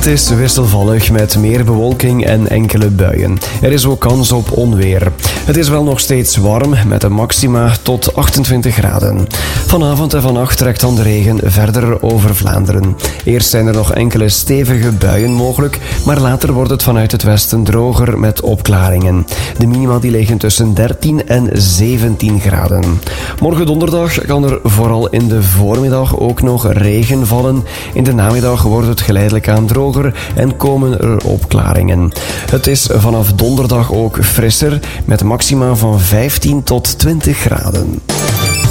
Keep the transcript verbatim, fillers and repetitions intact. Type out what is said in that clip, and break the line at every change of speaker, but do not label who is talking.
Het is wisselvallig met meer bewolking en enkele buien. Er is ook kans op onweer. Het is wel nog steeds warm met een maxima tot achtentwintig graden. Vanavond en vannacht trekt dan de regen verder over Vlaanderen. Eerst zijn er nog enkele stevige buien mogelijk, maar later wordt het vanuit het westen droger met opklaringen. De minima die liggen tussen dertien en zeventien graden. Morgen donderdag kan er vooral in de voormiddag ook nog regen vallen. In de namiddag wordt het geleidelijk aan droger en komen er opklaringen. Het is vanaf donderdag ook frisser met maxima van vijftien tot twintig graden.